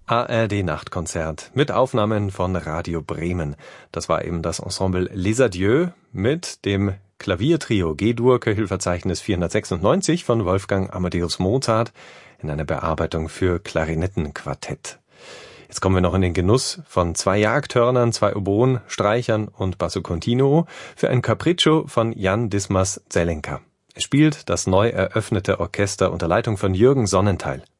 ARD-Nachtkonzert mit Aufnahmen von Radio Bremen. Das war eben das Ensemble Les Adieux mit dem Klaviertrio G-Dur Köchelverzeichnis 496 von Wolfgang Amadeus Mozart in einer Bearbeitung für Klarinettenquartett. Jetzt kommen wir noch in den Genuss von 2 Jagdhörnern, 2 Oboen, Streichern und Basso Continuo für ein Capriccio von Jan Dismas Zelenka. Es spielt das neu eröffnete Orchester unter Leitung von Jürgen Sonnentheil.